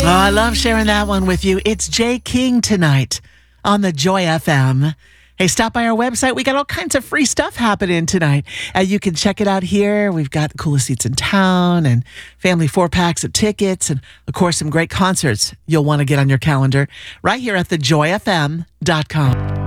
I love sharing that one with you. It's Jay King tonight on the Joy FM. Hey, stop by our website. We got all kinds of free stuff happening tonight. You can check it out here. We've got the coolest seats in town and family 4-packs of tickets and, of course, some great concerts you'll want to get on your calendar right here at thejoyfm.com.